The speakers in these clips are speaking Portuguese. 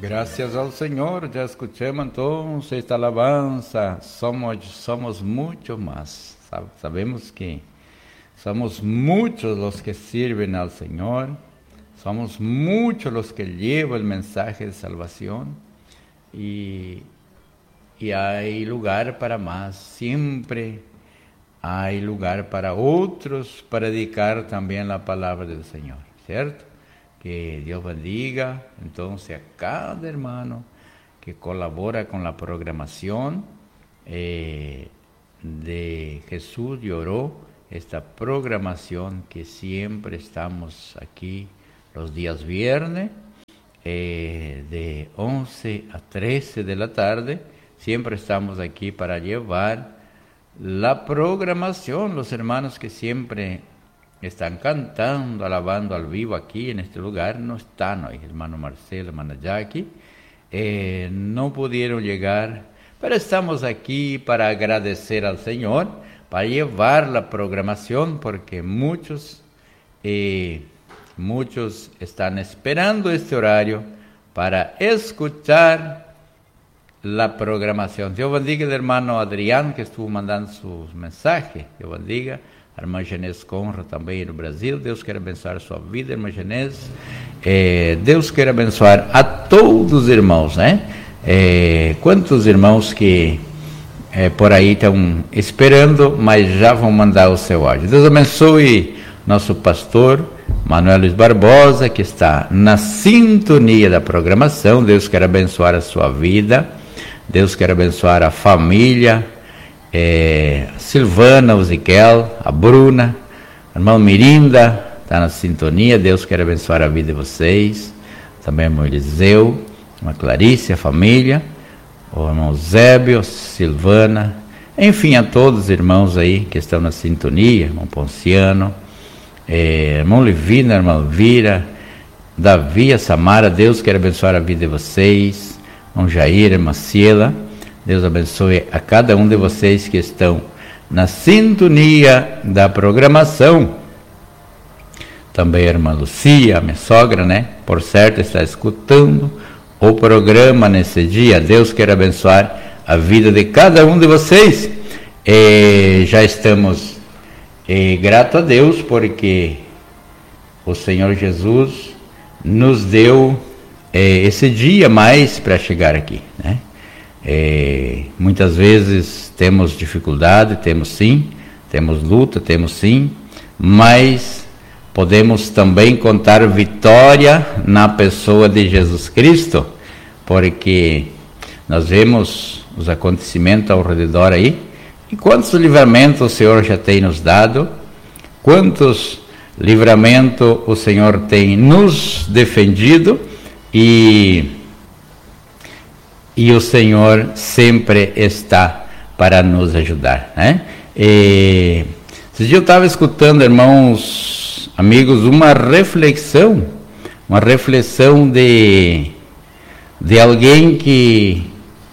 Gracias al Señor, ya escuchamos entonces esta alabanza, somos mucho más, sabemos que somos muchos los que sirven al Señor, somos muchos los que llevan el mensaje de salvación y hay lugar para más, siempre hay lugar para otros, para dedicar también la palabra del Señor, ¿cierto? Que Dios bendiga entonces a cada hermano que colabora con la programación de Jesús Lloró, esta programación que siempre estamos aquí los días viernes, de 11 a 13 de la tarde, siempre estamos aquí para llevar la programación, los hermanos que siempre están cantando, alabando al vivo aquí en este lugar, no están hoy, hermano Marcelo, hermana Jackie, no pudieron llegar, pero estamos aquí para agradecer al Señor, para llevar la programación, porque muchos están esperando este horario para escuchar la programación. Dios bendiga al hermano Adrián, que estuvo mandando sus mensajes, Dios bendiga. A irmã Genés Conra também no Brasil, Deus quer abençoar a sua vida, irmã Genés, Deus quer abençoar a todos os irmãos, né? Quantos irmãos que por aí estão esperando, mas já vão mandar o seu áudio. Deus abençoe nosso pastor Manuel Luiz Barbosa, que está na sintonia da programação. Deus quer abençoar a sua vida, Deus quer abençoar a família, a Silvana, o Ziquel, a Bruna, a irmã Mirinda, está na sintonia, Deus quer abençoar a vida de vocês, também o irmão Eliseu, a Clarice, a família, o irmão Zébio, Silvana, enfim, a todos os irmãos aí que estão na sintonia, irmão Ponciano, irmão Livina, irmã Elvira, Davi, a Samara, Deus quer abençoar a vida de vocês, irmão Jair, irmã Ciela, Deus abençoe a cada um de vocês que estão na sintonia da programação. Também a irmã Lucia, a minha sogra, né? Por certo, está escutando o programa nesse dia. Deus quer abençoar a vida de cada um de vocês. Já estamos gratos a Deus porque o Senhor Jesus nos deu esse dia mais para chegar aqui, né? Muitas vezes temos dificuldade, temos luta, temos sim, mas podemos também contar vitória na pessoa de Jesus Cristo, porque nós vemos os acontecimentos ao redor aí, e quantos livramentos o Senhor já tem nos dado, quantos livramentos o Senhor tem nos defendido, e o Senhor sempre está para nos ajudar, né? Esse dia eu estava escutando, irmãos, amigos, uma reflexão de alguém que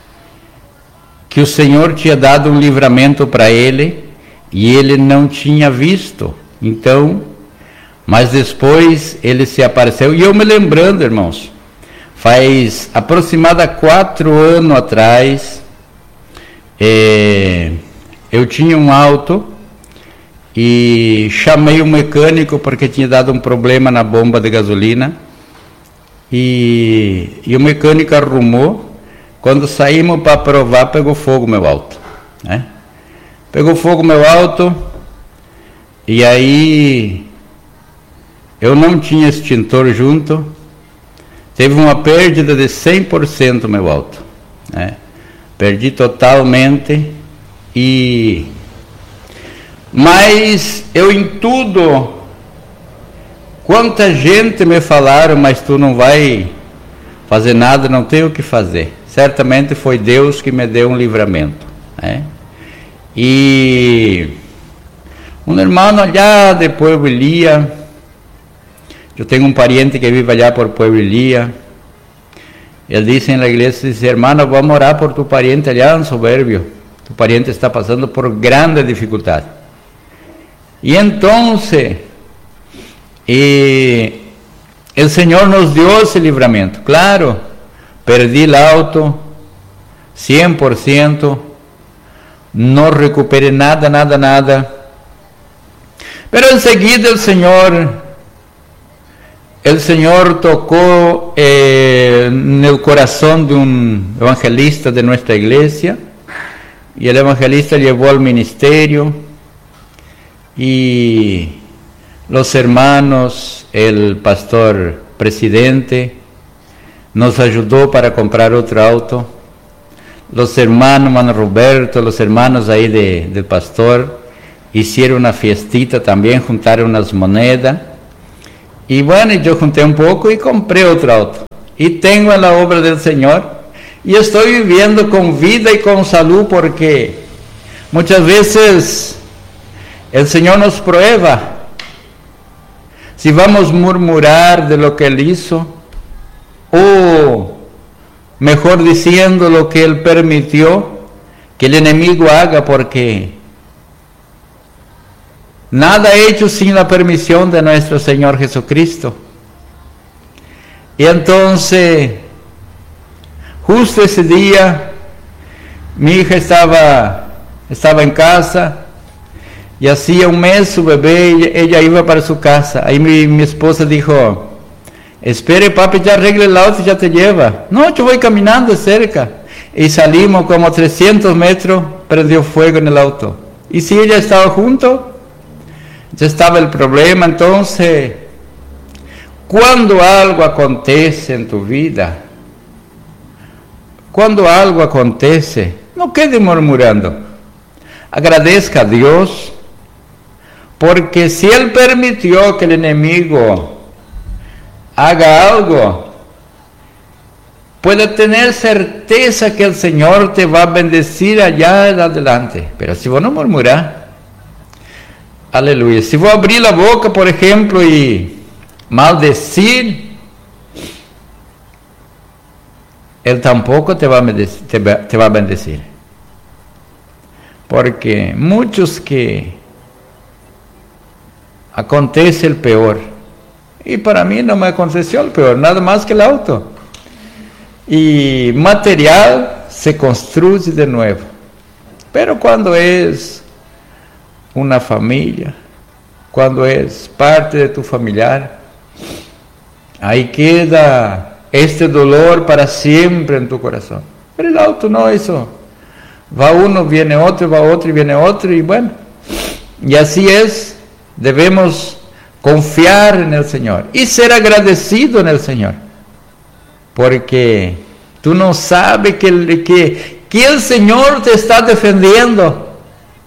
o Senhor tinha dado um livramento para ele e ele não tinha visto. Então, mas depois ele se apareceu, e eu me lembrando, irmãos, faz aproximadamente 4 anos atrás, eu tinha um auto e chamei um mecânico porque tinha dado um problema na bomba de gasolina e o mecânico arrumou. Quando saímos para provar, pegou fogo meu auto, né? Pegou fogo meu auto e aí eu não tinha extintor junto. Teve uma perda de 100% meu auto, né? Perdi totalmente, mas eu em tudo, quanta gente me falaram, mas tu não vai fazer nada, não tem o que fazer. Certamente foi Deus que me deu um livramento, né? E um irmão allá de Pueblo Ilia, eu tenho um pariente que vive allá por Pueblo Ilia. Ele disse na igreja, disse, hermano, vamos orar por tu pariente allá en Soberbio. Tu pariente está passando por grande dificuldade. E então, o Senhor nos deu esse livramento. Claro, perdí el auto, 100%, no recuperé nada. Pero enseguida el Señor tocó en el corazón de un evangelista de nuestra iglesia, y el evangelista llevó al ministerio, y los hermanos, el pastor presidente, nos ayudó para comprar otro auto. Los hermanos, hermano Roberto, los hermanos ahí del pastor, hicieron una fiestita también, juntaron unas monedas. Y bueno, yo junté un poco y compré otro auto. Y tengo en la obra del Señor. Y estoy viviendo con vida y con salud, porque muchas veces el Señor nos prueba. Si vamos a murmurar de lo que Él hizo, o mejor diciendo lo que Él permitió que el enemigo haga, porque nada hecho sin la permisión de nuestro Señor Jesucristo. Y entonces, justo ese día, mi hija estaba en casa, y hacía un mes su bebé, ella iba para su casa. Ahí mi esposa dijo: espere, papi, ya arregle el auto y ya te lleva. No, yo voy caminando cerca. Y salimos como 300 metros, prendió fuego en el auto. Y si ella estaba junto, ya estaba el problema. Entonces, cuando algo acontece en tu vida, cuando algo acontece, no quede murmurando. Agradezca a Dios, porque si Él permitió que el enemigo haga algo, puede tener certeza que el Señor te va a bendecir allá adelante. Pero si vos no murmurás, aleluya, si vos abrir la boca, por ejemplo, y maldecir, Él tampoco te va a bendecir. Porque muchos que acontece el peor, y para mí no me aconteció el peor, nada más que el auto. Y material se construye de nuevo. Pero cuando es una familia, cuando es parte de tu familiar, ahí queda este dolor para siempre en tu corazón. Pero el auto no, eso. Va uno, viene otro, va otro y viene otro, y bueno, y así es. Debemos confiar en el Señor y ser agradecido en el Señor, porque tú no sabes que el Señor te está defendiendo,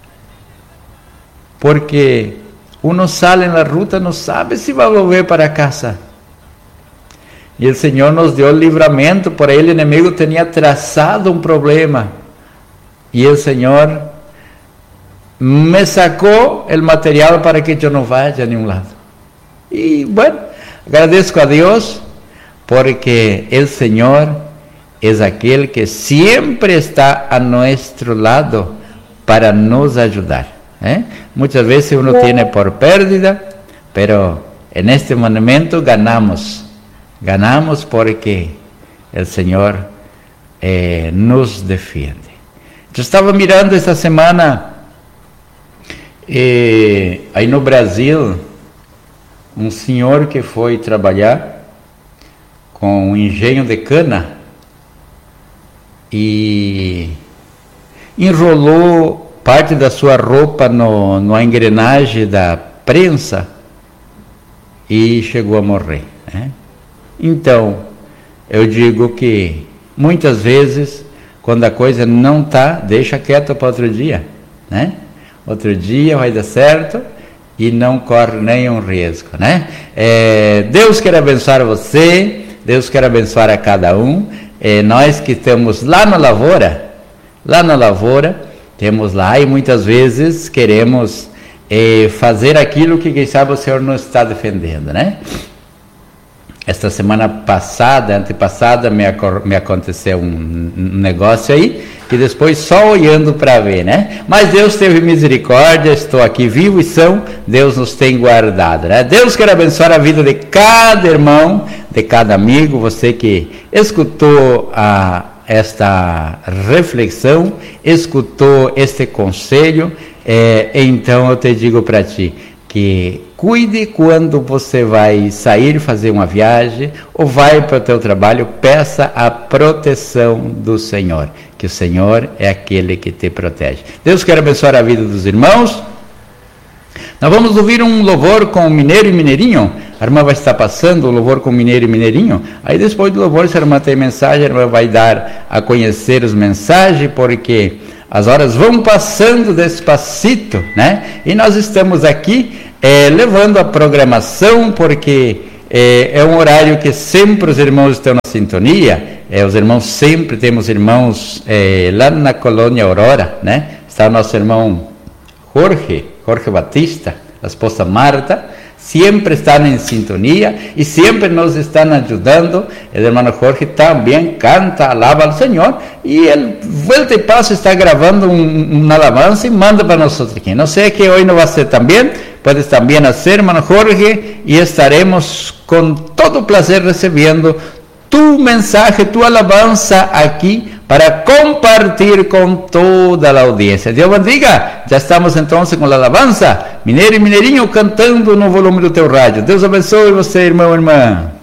porque uno sale en la ruta, no sabe si va a volver para casa, y el Señor nos dio el libramiento. Por ahí el enemigo tenía trazado un problema, y el Señor me sacó el material para que yo no vaya a ningún lado. Y bueno, agradezco a Dios, porque el Señor es aquel que siempre está a nuestro lado para nos ayudar. Muchas veces uno tiene por pérdida, pero en este momento ganamos porque el Señor nos defiende. Yo estaba mirando esta semana, aí no Brasil, um senhor que foi trabalhar com um engenho de cana e enrolou parte da sua roupa na engrenagem da prensa e chegou a morrer, Então, eu digo que muitas vezes, quando a coisa não está, deixa quieto para outro dia, Outro dia vai dar certo e não corre nenhum risco, Deus quer abençoar você, Deus quer abençoar a cada um. Nós que estamos lá na lavoura, temos lá, e muitas vezes queremos fazer aquilo que, quem sabe, o Senhor nos está defendendo, esta semana passada, antepassada, me aconteceu um negócio aí, e depois só olhando para ver, né? Mas Deus teve misericórdia, estou aqui vivo e são, Deus nos tem guardado, né? Deus quer abençoar a vida de cada irmão, de cada amigo, você que escutou esta reflexão, escutou este conselho, então eu te digo para ti, que cuide quando você vai sair fazer uma viagem ou vai para o teu trabalho, peça a proteção do Senhor, que o Senhor é aquele que te protege. Deus quer abençoar a vida dos irmãos. Nós vamos ouvir um louvor com Mineiro e Mineirinho. A irmã vai estar passando o louvor com Mineiro e Mineirinho. Aí depois do louvor, se a irmã tem mensagem, a irmã vai dar a conhecer as mensagens, porque as horas vão passando despacito, né? E nós estamos aqui levando a programação, porque é um horário que sempre os irmãos estão na sintonia. Os irmãos sempre, temos irmãos lá na Colônia Aurora, né? Está o nosso irmão Jorge Batista, a esposa Marta, sempre estão em sintonia e sempre nos estão ajudando. O irmão Jorge também canta, alaba ao Senhor, e ele, volta e passa, está gravando uma alabança e manda para nós aqui. Não sei que hoje não vai ser também, puedes também ser, irmão Jorge, e estaremos com todo o prazer recebendo tu mensagem, tu alabança aqui, para compartir com toda a audiência. Deus bendiga. Já estamos então com a alabança. Mineiro e Mineirinho cantando no volume do teu rádio. Deus abençoe você, irmão e irmã.